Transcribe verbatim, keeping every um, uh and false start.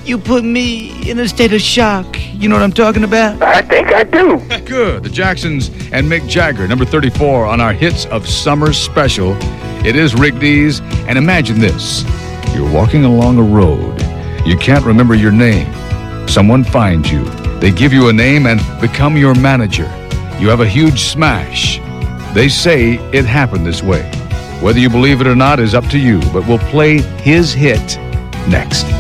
You put me in a state of shock. You know what I'm talking about? I think I do. Good. The Jacksons and Mick Jagger, number thirty-four on our Hits of Summer special. It is Rick Dees, and imagine this. You're walking along a road. You can't remember your name. Someone finds you. They give you a name and become your manager. You have a huge smash. They say it happened this way. Whether you believe it or not is up to you, but we'll play his hit next.